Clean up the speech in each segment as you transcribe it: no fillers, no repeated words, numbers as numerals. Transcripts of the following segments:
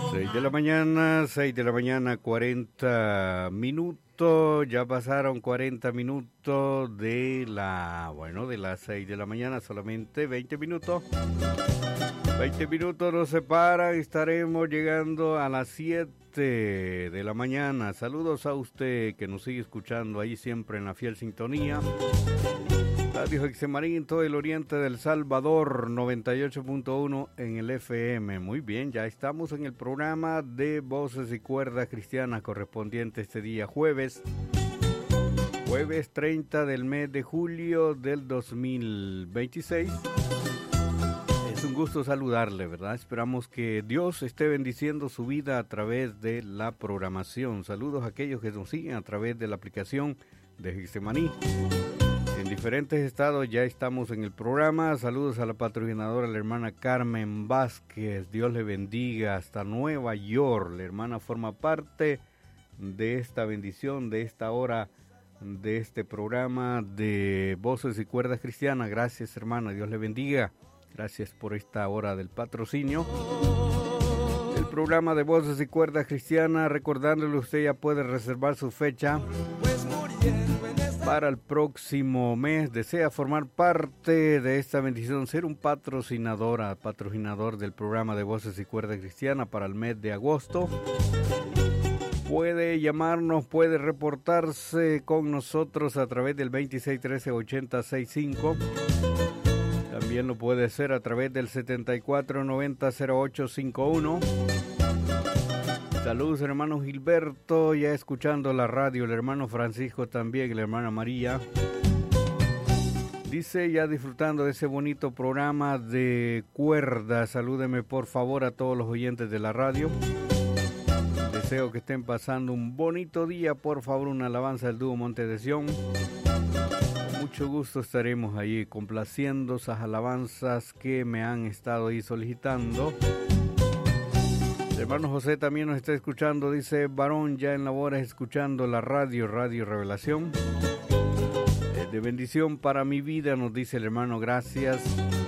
6 de la mañana, 40 minutos. Ya pasaron 40 minutos de las 6 de la mañana, solamente 20 minutos. 20 minutos nos separan, estaremos llegando a las 7 de la mañana. Saludos a usted que nos sigue escuchando ahí siempre en la fiel sintonía. Radio Hexemarín, todo el oriente del Salvador, 98.1 en el FM. Muy bien, ya estamos en el programa de Voces y Cuerdas Cristianas correspondiente este día jueves 30 del mes de julio del 2026. Es un gusto saludarle, ¿verdad? Esperamos que Dios esté bendiciendo su vida a través de la programación. Saludos a aquellos que nos siguen a través de la aplicación de Hexemaní. En diferentes estados ya estamos en el programa. Saludos a la patrocinadora, la hermana Carmen Vázquez. Dios le bendiga hasta Nueva York. La hermana forma parte de esta bendición, de esta hora, de este programa de Voces y Cuerdas Cristianas. Gracias, hermana. Dios le bendiga. Gracias por esta hora del patrocinio. El programa de Voces y Cuerdas Cristianas, recordándole, usted ya puede reservar su fecha para el próximo mes. Desea formar parte de esta bendición, ser un patrocinador del programa de Voces y Cuerdas Cristianas para el mes de agosto. Puede llamarnos, puede reportarse con nosotros a través del 2613-8065. También lo puede hacer a través del 7490-0851. Saludos, hermano Gilberto, ya escuchando la radio, el hermano Francisco también, la hermana María. Dice, ya disfrutando de ese bonito programa de cuerdas. Salúdeme por favor a todos los oyentes de la radio. Deseo que estén pasando un bonito día, por favor, una alabanza del dúo Monte de Sion. Con mucho gusto estaremos ahí complaciendo esas alabanzas que me han estado ahí solicitando. El hermano José también nos está escuchando, dice, varón ya en labores escuchando la Radio Revelación. De bendición para mi vida, nos dice el hermano, gracias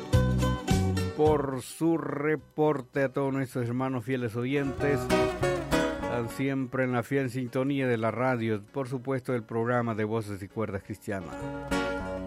por su reporte a todos nuestros hermanos fieles oyentes. Están siempre en la fiel sintonía de la radio, por supuesto, el programa de Voces y Cuerdas Cristianas.